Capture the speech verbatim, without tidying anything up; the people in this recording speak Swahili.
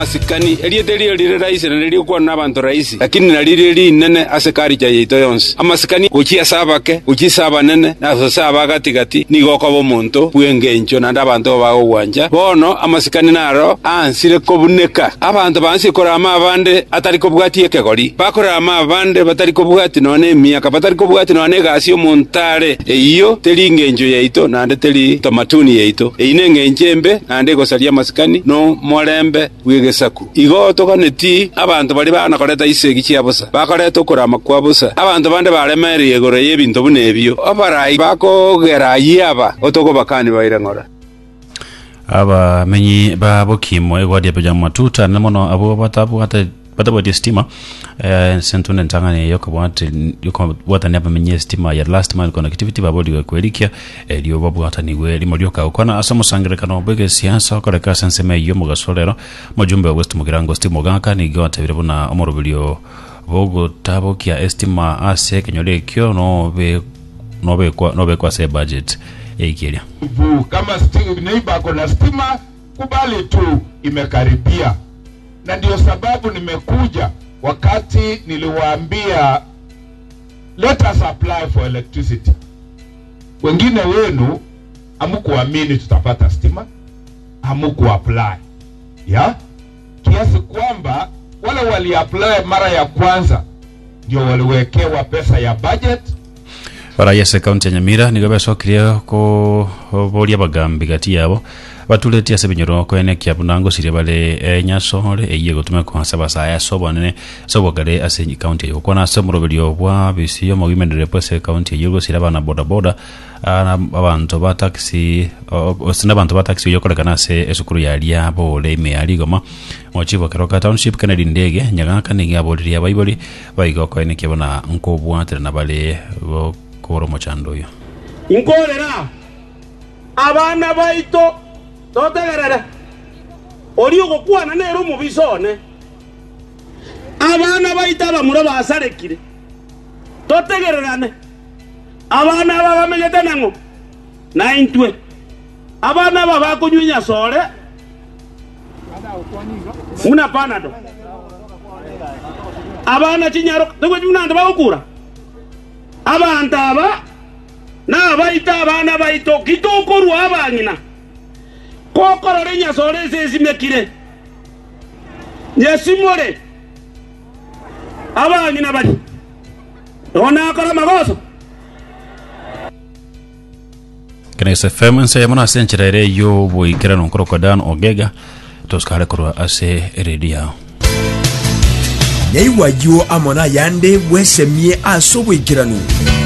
Masikani elieteli elire raisi na nilio kwa nabantu raisi lakini naliri nene asekari cha yeito yonse amasikani uchi asabake uchi saba nene na saba gati gati ni gokobo muntu bwengencho na ndabantu bago gwanja bono amasikani naro ansire kobuneka abantu bansi korama abande atari kobwati ekegori bakorama abande batari kobwati none miaka batari kobwati none gasi omuntare eiyo teli ngenjo yeito na ndeteli tomatuni yeito eine ngenjembe na ndego salia masikani no morembe bwege saku igo tokaneti abantu bali bana koreta isegi chiabusa bakoreta kurama kwabusa abantu bande balemere yegore yebintu bunebyo abarai bako gerayi aba otoko bakani baire ngora aba menyi babo kimo egwadi beja matuta namono abo batabu hata batabu di stima eh sentune ntangane yoko bwate yoko bwata napa menyi stima ya last mile connectivity babo di kwelikia elio babo hata niwe limolioka ukona asamo sangire kana bwege siasa kore ka senseme yo mugasolero mojumbe wa West Mugirango stima gaka ni gwa tabire buna omorobilio bogo tabo kia estima ase kenyole kyo no be no be kwa no be kwa se budget eikilia kama neighbor kuna stima kubali tu imekaribia na ndio sababu nimekuja wakati niliwaambia let us apply for electricity wengine wenu hamkuamini tutapata stima hamku apply ya kiasi kwamba wale wali apply mara ya kwanza ndio waliwekewa pesa ya budget. Para yese county ya Nyamira nigobe sokire ko bolia bagambi gati yabo batuletia sebinyoro ko ene kya bunango sire bale enyasore eyego tume ko saba saya sobone sobogale asenyi county yo kona semurobelio bwa bisiyo mu women repose county yego sire bana boda boda ana abantu ba taxi osina abantu ba taxi yokole kana se esukuru yali abo le me ali goma mochivo keroka township Kennedy ndege nyaga kaninga abodi ya baiboli baigo ko ene kibona nkobwa tena bale koro mochando yo inkolera abana baito totegerere oli ogokwana nero mu bisone abana baita bamura basarekire totegererane abana baba menyete nango naintwe abana baba kunyunya sore muna panado abana chinyaro tego junanda bakura abantu aba na baita abana baito kitokuru abangina kokorore nyasore zezimekire nyasimore abangina bali ona akora magoso kene se femen se mona senchirere yo boikera no krokodan ogega toskale korwa ase eredia Nyaiwa yo amona yande wesemie aso boikiranu